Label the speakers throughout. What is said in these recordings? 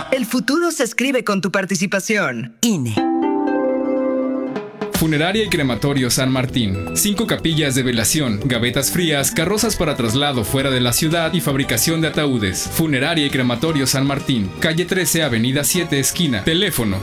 Speaker 1: El futuro se escribe con tu participación.
Speaker 2: INE.
Speaker 3: Funeraria y Crematorio San Martín. 5 capillas de velación, gavetas frías, carrozas para traslado fuera de la ciudad y fabricación de ataúdes. Funeraria y Crematorio San Martín. Calle 13, Avenida 7, esquina. Teléfono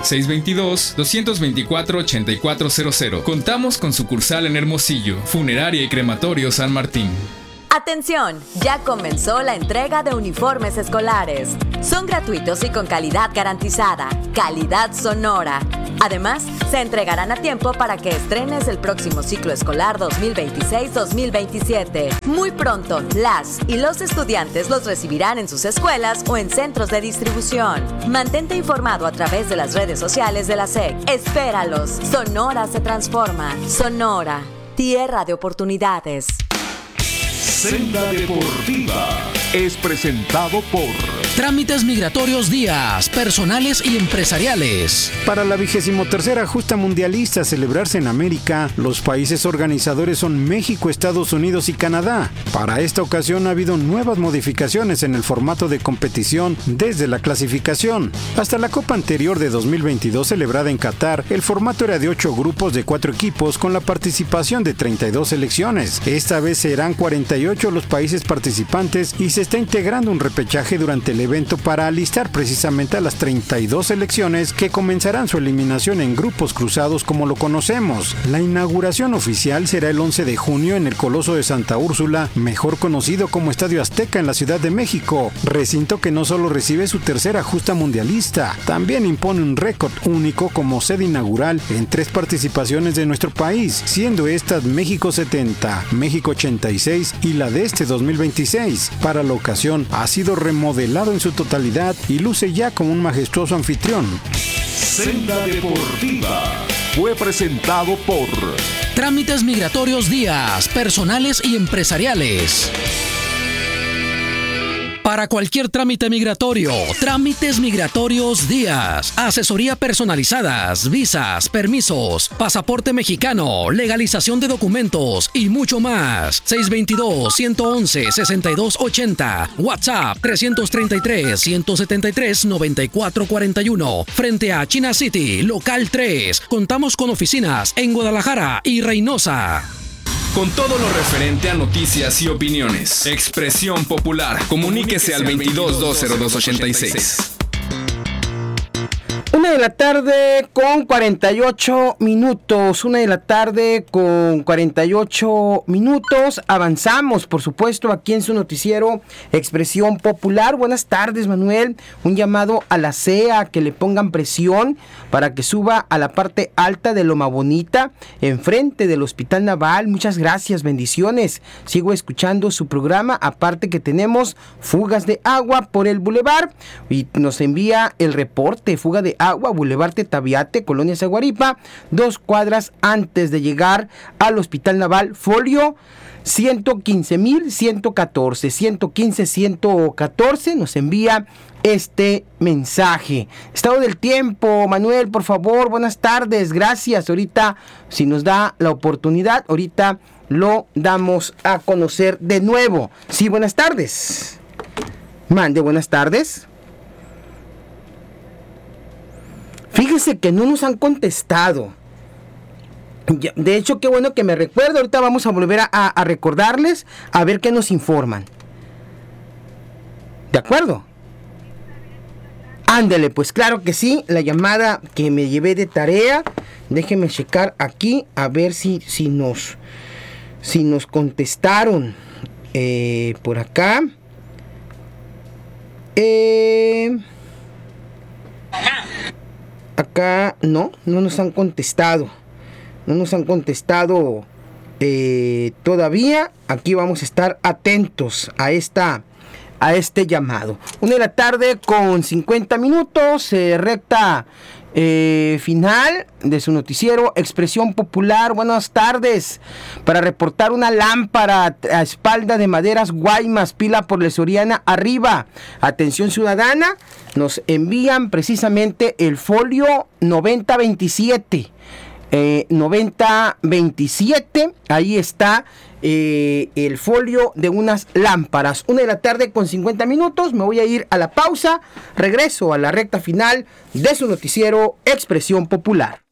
Speaker 3: 622-224-8400. Contamos con sucursal en Hermosillo. Funeraria y Crematorio San Martín.
Speaker 2: Atención, ya comenzó la entrega de uniformes escolares. Son gratuitos y con calidad garantizada. Calidad Sonora. Además, se entregarán a tiempo para que estrenes el próximo ciclo escolar 2026-2027. Muy pronto, las y los estudiantes los recibirán en sus escuelas o en centros de distribución. Mantente informado a través de las redes sociales de la SEC. Espéralos. Sonora se transforma. Sonora, tierra de oportunidades.
Speaker 4: Senda Deportiva es presentado por
Speaker 5: Trámites Migratorios Díaz, personales y empresariales.
Speaker 6: Para la 23ª Justa Mundialista a celebrarse en América, los países organizadores son México, Estados Unidos y Canadá. Para esta ocasión ha habido nuevas modificaciones en el formato de competición desde la clasificación. Hasta la Copa anterior de 2022 celebrada en Qatar, el formato era de 8 grupos de 4 equipos con la participación de 32 selecciones. Esta vez serán 48 los países participantes y se está integrando un repechaje durante el evento para alistar precisamente a las 32 selecciones que comenzarán su eliminación en grupos cruzados como lo conocemos. La inauguración oficial será el 11 de junio en el Coloso de Santa Úrsula, mejor conocido como Estadio Azteca en la Ciudad de México, recinto que no solo recibe su tercera justa mundialista, también impone un récord único como sede inaugural en 3 participaciones de nuestro país, siendo estas México 70, México 86 y la de este 2026. Para la ocasión ha sido remodelado en su totalidad y luce ya como un majestuoso anfitrión.
Speaker 4: Senda Deportiva fue presentado por
Speaker 5: Trámites Migratorios Díaz, personales y empresariales. Para cualquier trámite migratorio, Trámites Migratorios Díaz. Asesoría personalizadas, visas, permisos, pasaporte mexicano, legalización de documentos y mucho más. 622-111-6280. WhatsApp 333-173-9441. Frente a China City, local 3. Contamos con oficinas en Guadalajara y Reynosa.
Speaker 3: Con todo lo referente a noticias y opiniones. Expresión Popular. Comuníquese al 22-202-86.
Speaker 7: 1 de la tarde con 48 minutos. 1 de la tarde con 48 minutos. Avanzamos, por supuesto, aquí en su noticiero Expresión Popular. Buenas tardes, Manuel. Un llamado a la CEA que le pongan presión para que suba a la parte alta de Loma Bonita, enfrente del Hospital Naval. Muchas gracias, bendiciones. Sigo escuchando su programa. Aparte que tenemos fugas de agua por el bulevar. Y nos envía el reporte, fuga de agua, Boulevard Tetaviate, Colonia Zaguaripa, 2 cuadras antes de llegar al Hospital Naval, folio 115,114, 115,114, nos envía este mensaje. Estado del tiempo, Manuel, por favor, buenas tardes, gracias. Ahorita, si nos da la oportunidad, ahorita lo damos a conocer de nuevo. Sí, buenas tardes. Mande, buenas tardes. Fíjese que no nos han contestado. De hecho, qué bueno que me recuerdo. Ahorita vamos a volver a recordarles a ver qué nos informan. ¿De acuerdo? Ándele, pues claro que sí. La llamada que me llevé de tarea. Déjeme checar aquí a ver si nos contestaron. Por acá. Acá no nos han contestado. No nos han contestado todavía. Aquí vamos a estar atentos a este llamado. 1 de la tarde con 50 minutos. Recta final de su noticiero Expresión Popular. Buenas tardes. Para reportar una lámpara a espalda de maderas Guaymas, pila por la Soriana arriba. Atención ciudadana. Nos envían precisamente el folio 9027. 9027. Ahí está el folio de unas lámparas. 1:50 p.m. Me voy a ir a la pausa. Regreso a la recta final de su noticiero Expresión Popular.